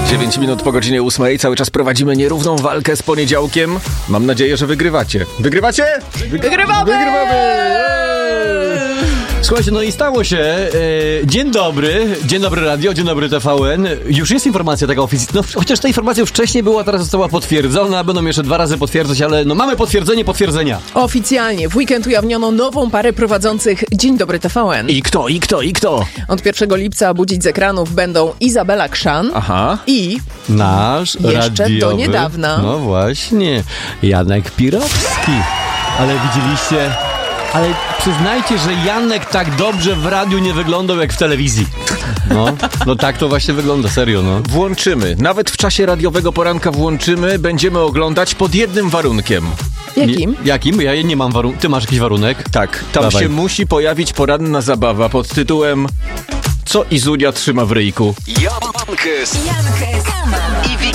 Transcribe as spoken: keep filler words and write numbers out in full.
dziewięć minut po godzinie ósmej. Cały czas prowadzimy nierówną walkę z poniedziałkiem. Mam nadzieję, że wygrywacie. Wygrywacie? Wygrywamy! Wygrywamy! Słuchajcie, no i stało się. E, dzień dobry, dzień dobry radio, dzień dobry T V N. Już jest informacja taka oficjalna. No, chociaż ta informacja już wcześniej była, teraz została potwierdzona. Będą jeszcze dwa razy potwierdzać, ale no mamy potwierdzenie potwierdzenia. Oficjalnie w weekend ujawniono nową parę prowadzących Dzień Dobry T V N. I kto, i kto, i kto? Od pierwszego lipca budzić z ekranów będą Izabela Krzan Aha. i Nasz Jeszcze radiowy, do niedawna. No właśnie, Janek Pirowski. Ale widzieliście... Ale przyznajcie, że Janek tak dobrze w radiu nie wyglądał jak w telewizji. No, no tak to właśnie wygląda, serio, no. Włączymy. Nawet w czasie radiowego poranka włączymy. Będziemy oglądać pod jednym warunkiem. jakim? Nie, jakim? Ja nie mam warunku. Ty masz jakiś warunek? Tak, tam Dawaj. się musi pojawić poranna zabawa pod tytułem Co Izunia trzyma w ryjku. Jankes, Jankes i